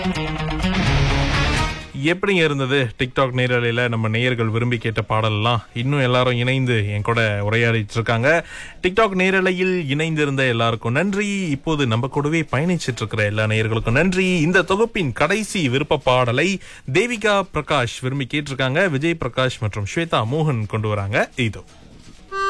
எப்படிங்க இருந்தது டிக்டாக் நேரலையில நம்ம நேயர்கள் விரும்பி கேட்ட பாடல்லாம்? இன்னும் எல்லாரும் இணைந்து என் கூட உரையாடிட்டு இருக்காங்க. டிக்டாக் நேரலையில் இணைந்திருந்த எல்லாருக்கும் நன்றி. இப்போது நம்ம கூடவே பயணிச்சிட்டு இருக்கிற எல்லா நேயர்களுக்கும் நன்றி. இந்த தொகுப்பின் கடைசி விருப்ப பாடலை தேவிகா பிரகாஷ் விரும்பி கேட்டிருக்காங்க. விஜய் பிரகாஷ் மற்றும் ஸ்வேதா மோகன் கொண்டு வராங்க. இதோ